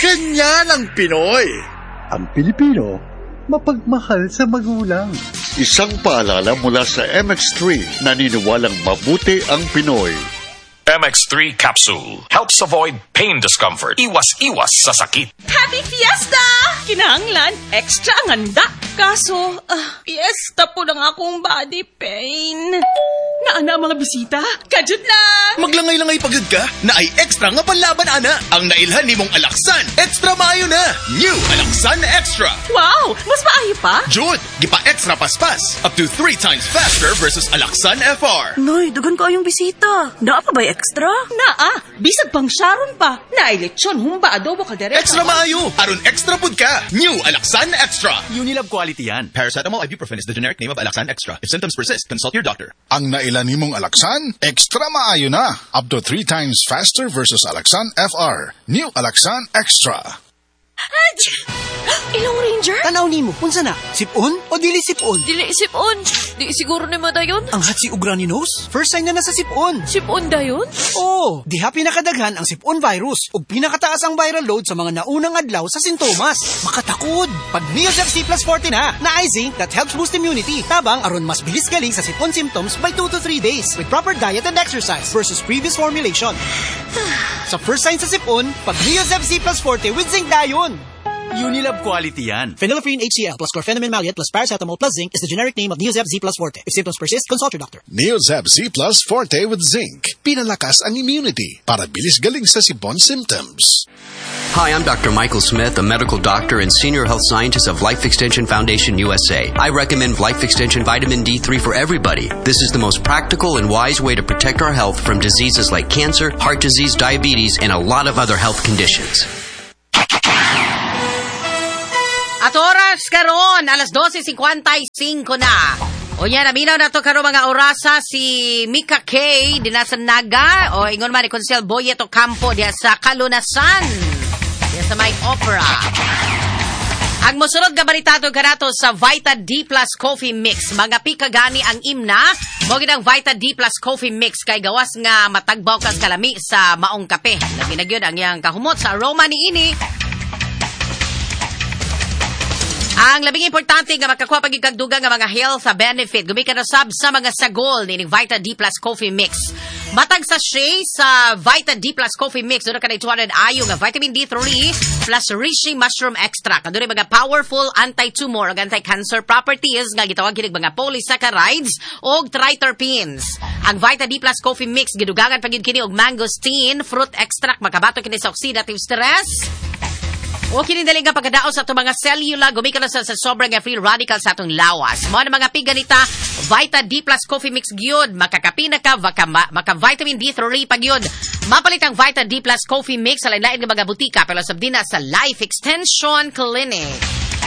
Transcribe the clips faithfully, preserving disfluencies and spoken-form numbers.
Ganyan ang Pinoy. Ang Pilipino, mapagmahal sa magulang. Isang paalala mula sa M X three, naniniwalang mabuti ang Pinoy. M X three Capsule helps avoid pain discomfort. Iwas-iwas sa sakit. Happy Fiesta! Kinahanglan, extra ang handa. Kaso, uh, fiesta po ng akong body pain. Naana mga bisita? Kajud lang! Maglangay-langay pagod ka na ay extra nga panlaban, ana. Ang nailhan ni mong Alaksan, extra maayo na. New Alaksan Extra. Wow! Mas maayo pa? Jud, gipa-extra paspas. Up to three times faster versus Alaksan F R. Noy, dugan ko yung bisita. Naa pa ba'y extra? Naa, bisag pang Sharon pa. Naay lechon, humba, adobo, kaldereta. Extra maayo. Aron extra pud ka. New Alaksan Extra. Unilab quality yan. Paracetamol ibuprofen is the generic name of Alaksan Extra. If symptoms persist, consult your doctor. Ang nailan nimong Alaksan, extra maayo na. Up to three times faster versus Alaksan F R. New Alaksan Extra. Ilong Ranger? Tanaw nimo, unsa na? Sipon o dili sipon? Dili sipon. Di siguro ni madayon. Ang hatsi ugra ni nose? First sign na nasa sipon. Sipon dayon? Oo, diha pinakadaghan ang sipon virus ug pinakataas ang viral load sa mga naunang adlaw sa sintomas. Makatakod. Pag Neosep C plus forty na, na zinc that helps boost immunity. Tabang aron mas bilis galing sa sipon symptoms by two to three days with proper diet and exercise versus previous formulation. Sa first sign sa sipon, pag Neosep C plus forty with zinc dayon. Unilab quality yan. Phenylephrine H C L plus chlorpheniramine maleate plus paracetamol plus zinc is the generic name of Neosep Z plus Forte. If symptoms persist, consult your doctor. Neosep Z plus Forte with zinc. Pinalakas ang immunity para bilis galing sa sipon symptoms. Hi, I'm Doctor Michael Smith, a medical doctor and senior health scientist of Life Extension Foundation U S A. I recommend Life Extension Vitamin D three for everybody. This is the most practical and wise way to protect our health from diseases like cancer, heart disease, diabetes, and a lot of other health conditions. At oras karon, alas twelve fifty-five na. O yan, naminaw na to karon mga orasa si Mika K. Dinasan Naga. O ingon man ni Consel Boyeto Campo diya sa Kalunasan. Diya sa Mike Opera. Ang musunod nga balitato kanato sa Vita D Plus Coffee Mix. Mga pika gani ang imna. Mo gid ang Vita D Plus Coffee Mix kay gawas nga matagbaw kas kalami sa maong kape. Lagi na gyud ang yang kahumot sa aroma ni ini. Ang labing importante nga makakuha pag ikagdugang nga mga health benefit. Gumikan na sab sa mga sagol ni Vita D Plus Coffee Mix. Matag sa shea sa Vita D Plus Coffee Mix. Doon ka na two hundred ayo nga vitamin D three plus reishi mushroom extract. Doon mga powerful anti-tumor o anti-cancer properties nga gitawag kinig mga polysaccharides o triterpenes. Ang Vita D Plus Coffee Mix gidugangan pagid kini og mangosteen fruit extract makabato kini sa oxidative stress. O kinindali nga pagkadaos sa itong mga cellula, gumikan na sa, sa sobrang free radical sa itong lawas. Mga na mga piganita, Vita D Plus Coffee Mix gyud, makakapina ka, maka, maka vitamin D three pag yun. Mapalit ang Vita D Plus Coffee Mix sa lain-lain ng mga butika, pero sabdina sa Life Extension Clinic.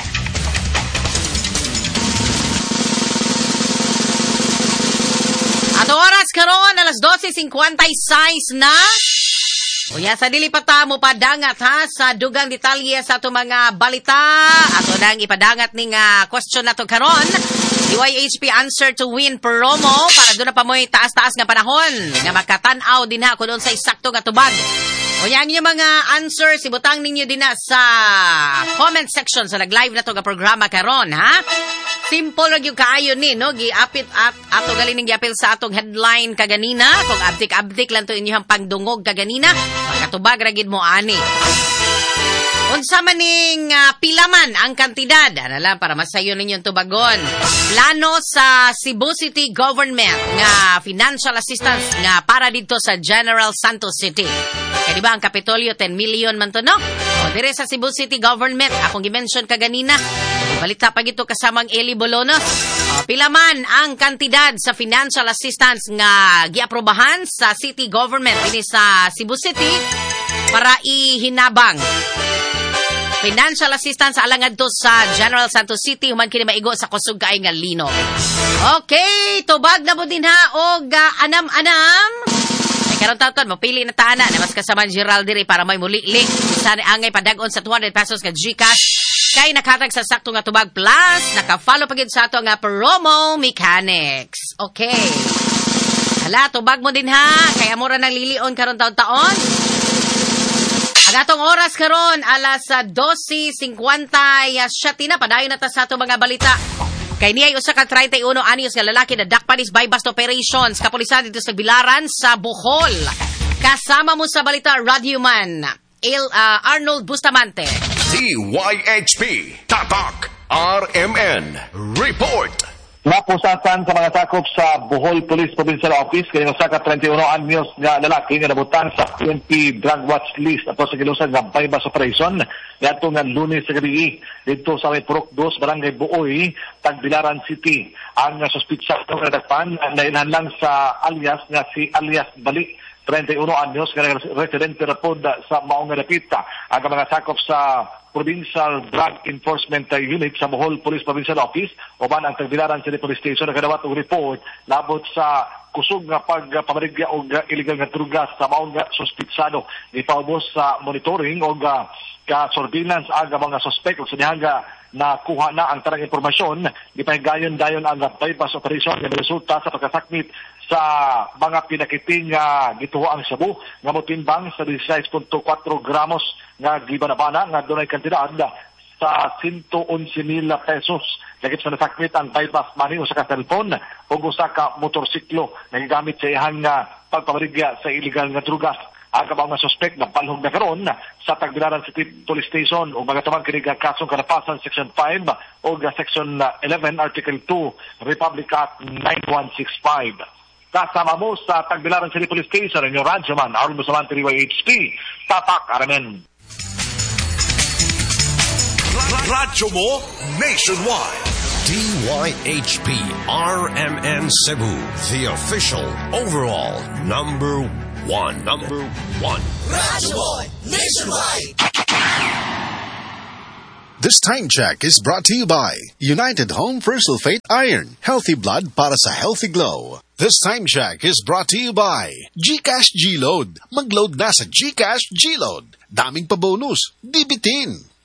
At oras karon, alas twelve fifty-six na. Unya sa dili pa ta mo padangat ha sa dugang detalye sa ato mga balita. Ato nang ipadangat ning uh, question nato karon. D Y H P answer to win promo para doon na pa mo'y taas-taas nga panahon nga makatan-aw din ha kung doon sa isakto nga tubag. Unya ang inyong mga answers ibutang ninyo din na sa comment section sa nag-live na to nga programa karon ha. Simple ra gyud kaayo ni no giapit at ato galing ning giapil sa atong headline kaganina kung abtik-abtik lang to inyong pangdungog kaganina makatubag ra gid mo ani. Unsa man ning uh, pilaman ang kantidad ana lang para masayo ninyong tubagon. Plano sa Cebu City Government nga financial assistance nga para dito sa General Santos City. Kaya diba ang Kapitolyo ten million man to no? O dire sa Cebu City Government akong gi-mention kaganina. Balita pa gito kasamang Eli Bolonos. O, pila man ang kantidad sa financial assistance nga giaprobahan sa city government ini sa Cebu City para ihinabang financial assistance alangad to sa General Santos City human kini maigo sa kusog kaay nga lino. Okay, tubag na mo din ha og uh, anam-anam. Ay karon taton mapili na taana na mas kasama Gerald diri para may muli-li. Sana angay padag-on sa two hundred pesos ka GCash. Kay nakatag sa sakto nga tubag plus naka-follow pagid sa ato nga promo mechanics. Okay. Hala, tubag mo din ha. Kaya mura nang lilion karon taon-taon. Ang atong oras karon alas uh, twelve fifty na padayon na ta sa ato mga balita. Kay niya usa ka thirty-one anyos nga lalaki na dakpanis by bust operations kapulisan dito sa Bilaran sa Bohol. Kasama mo sa balita Radio Man Il uh, Arnold Bustamante. D Y H P Tatak R M N Report. Napusasan sa mga sakop sa Bohol Police Provincial Office kay usa ka thirty-one anyos nga lalaki nga nabutang sa P N P Drug Watch List ato sa gilusag nga bypass operation ngadto nga Lunes sa gabi dito sa may Purok two Barangay Buoy, Tagbilaran City. Ang suspitsa nga nadagpan nailhan lang sa alias nga si alias Bali thirty-one anyos nga residente ra pod sa maong napita. Ang mga sakop sa Provincial Drug Enforcement Unit sa Bohol Police Provincial Office uban ang Tagbilaran City Police Station nagdawat og report labot sa kusog nga pagpamarigya og illegal nga drugas sa maong suspitsado. Ipaubos sa monitoring og ka surveillance aga mga suspect ug sinihanga na kuha na ang tarang impormasyon gipahigayon dayon ang bypass operation nga resulta sa pagkasakmit sa mga pinakiting nga uh, gituho ang sabu nga motimbang sa sixteen point four gramos nga gibanabana nga dunay kantidad sa one hundred eleven mil pesos. Lagip sa nasakmit ang bypass money usa ka cellphone ug usa ka motorsiklo nga gigamit sa iyang uh, pagpamarigya sa illegal nga drugas. Ang mga suspect na palhog na karon sa Tagbilaran City Police Station o magatamang kinig kasong karapasan Section five o Section eleven Article two Republic Act ninety-one sixty-five. Kasama mo sa Tagbilaran City Police Station ang inyong radyoman, Arnold Bustamante D Y H P, Tatak R M N. Radyo mo nationwide. D Y H P R M N Cebu, the official overall number one. Number one. Radyo mo nationwide. This time check is brought to you by United Home for Sulfate Iron. Healthy blood para sa healthy glow. This time check is brought to you by GCash G-Load. Mag-load na sa GCash G-Load. Daming pa bonus. Di bitin.